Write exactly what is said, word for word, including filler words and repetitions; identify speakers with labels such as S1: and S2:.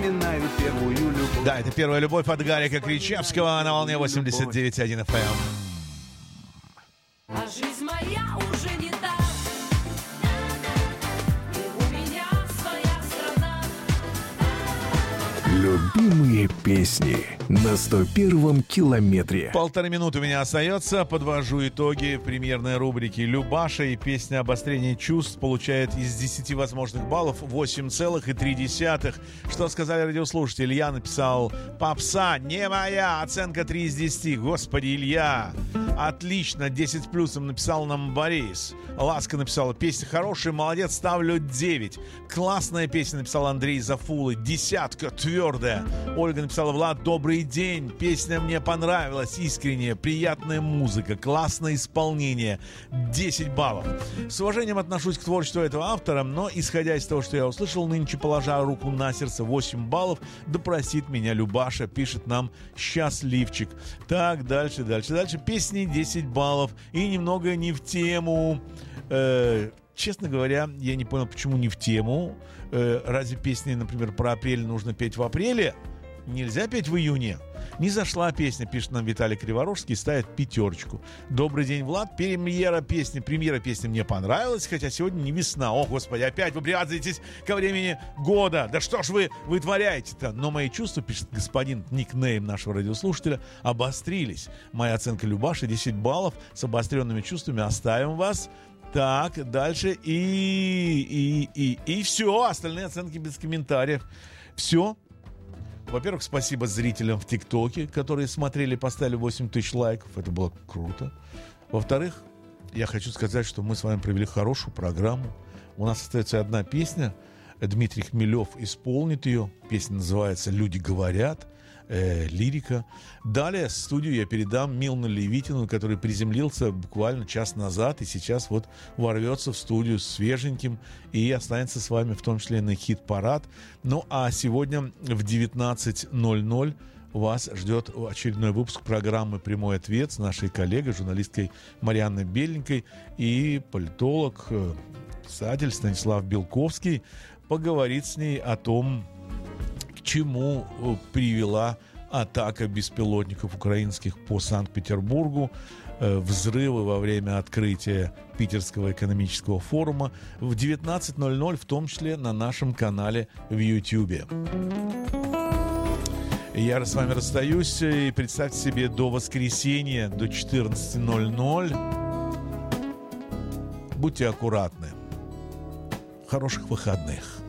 S1: вспоминаю первую любовь.
S2: Да, это «Первая любовь» от Гарика Кричевского на волне восемьдесят девять и один эф эм.
S3: А жизнь моя уже не та, и у меня своя страна.
S4: Любимые песни на сто первом километре.
S2: Полторы минуты у меня остается. Подвожу итоги премьерной рубрики «Любаша». И песня «Обострение чувств» получает из десяти возможных баллов восемь целых три десятых. Что сказали радиослушатели? Илья написал: «Попса не моя». Оценка три из десяти. Господи, Илья. Отлично. десять с плюсом написал нам Борис. Ласка написала: «Песня хорошая, молодец, ставлю девять». Классная песня, написал Андрей Зафулы. Десятка, твердая. Ольга написала: «Влад, добрый день. Песня мне понравилась, искренняя, приятная музыка, классное исполнение». десять баллов. С уважением отношусь к творчеству этого автора, но, исходя из того, что я услышал, нынче, положа руку на сердце, восемь баллов. Да простит меня Любаша, пишет нам счастливчик. Так, дальше, дальше, дальше. Песни десять баллов. И немного не в тему. Э, честно говоря, я не понял, почему не в тему. Э, разве песни, например, про апрель нужно петь в апреле? Нельзя петь в июне? Не зашла песня, пишет нам Виталий Криворожский, ставит пятерочку. Добрый день, Влад. Премьера песни, премьера песни мне понравилась, хотя сегодня не весна. О, господи, опять вы привязываетесь ко времени года. Да что ж вы вытворяете-то? Но мои чувства, пишет господин никнейм нашего радиослушателя, обострились. Моя оценка Любаши десять баллов. С обостренными чувствами оставим вас. Так, дальше. И, и, и, и все. Остальные оценки без комментариев. Все. Во-первых, спасибо зрителям в ТикТоке, которые смотрели, поставили восемь тысяч лайков. Это было круто. Во-вторых, я хочу сказать, что мы с вами провели хорошую программу. У нас остается одна песня. Дмитрий Хмелев исполнит ее. Песня называется «Люди говорят». Э, лирика. Далее студию я передам Милну Левитину, который приземлился буквально час назад и сейчас вот ворвется в студию свеженьким и останется с вами в том числе на хит-парад. Ну а сегодня в девятнадцать ноль ноль вас ждет очередной выпуск программы «Прямой ответ» с нашей коллегой, журналисткой Марианной Беленькой, и политолог, писатель Станислав Белковский поговорит с ней о том, к чему привела атака беспилотников украинских по Санкт-Петербургу, взрывы во время открытия Питерского экономического форума в девятнадцать ноль ноль, в том числе на нашем канале в Ютьюбе. Я с вами расстаюсь, и представьте себе, до воскресенья, до четырнадцати ноль ноль. Будьте аккуратны. Хороших выходных.